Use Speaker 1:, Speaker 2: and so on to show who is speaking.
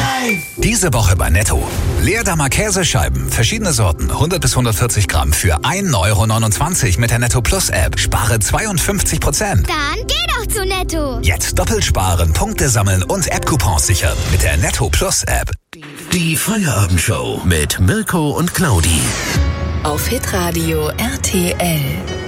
Speaker 1: Diese Woche bei Netto. Leerdammer Käsescheiben, verschiedene Sorten, 100 bis 140 Gramm für 1,29 € mit der Netto Plus App. Spare 52%.
Speaker 2: Dann geh doch zu Netto.
Speaker 1: Jetzt doppelt sparen, Punkte sammeln und App-Coupons sichern mit der Netto Plus App.
Speaker 3: Die Feierabendshow mit Mirko und Claudi.
Speaker 4: Auf Hitradio RTL.